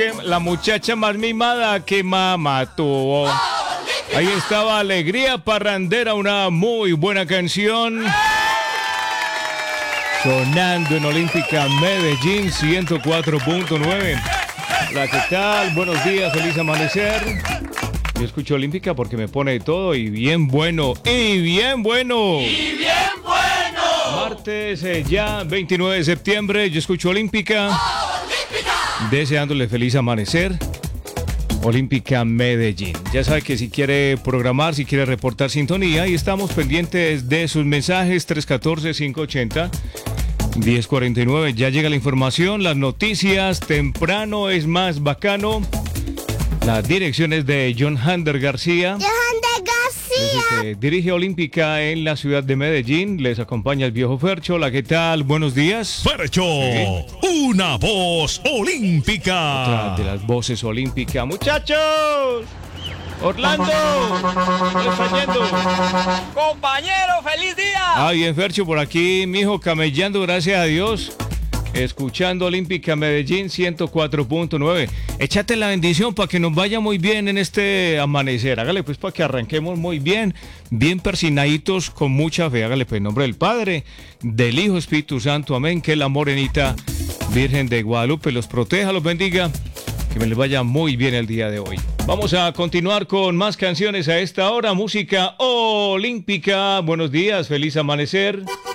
La muchacha más mimada que mamá tuvo. Ahí estaba Alegría Parrandera, una muy buena canción. Sonando en Olímpica Medellín 104.9. Hola, ¿qué tal? Buenos días, feliz amanecer. Yo escucho Olímpica porque me pone de todo y bien bueno. ¡Y bien bueno! ¡Y bien bueno! Martes ya 29 de septiembre, yo escucho Olímpica. Deseándole feliz amanecer. Olímpica Medellín. Ya sabe que si quiere programar, si quiere reportar sintonía, y estamos pendientes de sus mensajes 314-580-1049. Ya llega la información, las noticias, temprano es más bacano. Las direcciones de John Hander García. Que dirige Olímpica en la ciudad de Medellín. Les acompaña el viejo Fercho. Hola, ¿qué tal? Buenos días. Fercho, sí. Una voz olímpica. Otra de las voces olímpicas. ¡Muchachos! ¡Orlando! ¿Qué está yendo? ¡Compañero, feliz día! Ah, bien, Fercho, por aquí, mijo, camellando, gracias a Dios. Escuchando Olímpica Medellín 104.9. Échate la bendición para que nos vaya muy bien en este amanecer. Hágale pues para que arranquemos muy bien, bien persinaditos, con mucha fe. Hágale pues en nombre del Padre, del Hijo, Espíritu Santo. Amén. Que la morenita Virgen de Guadalupe los proteja, los bendiga. Que me les vaya muy bien el día de hoy. Vamos a continuar con más canciones a esta hora. Música olímpica. Buenos días, feliz amanecer.